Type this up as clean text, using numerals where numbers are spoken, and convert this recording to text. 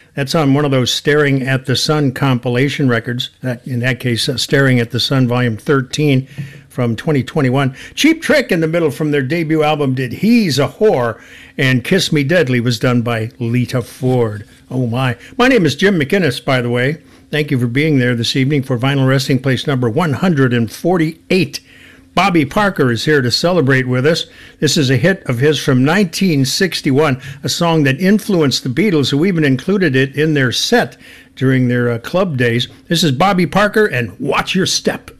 That's on one of those Staring at the Sun compilation records. In that case, Staring at the Sun, Volume 13 from 2021. Cheap Trick in the middle from their debut album did He's a Whore, and Kiss Me Deadly was done by Lita Ford. Oh my. My name is Jim McInnes, by the way. Thank you for being there this evening for Vinyl Resting Place number 148. Bobby Parker is here to celebrate with us. This is a hit of his from 1961, a song that influenced the Beatles, who even included it in their set during their club days. This is Bobby Parker and Watch Your Step.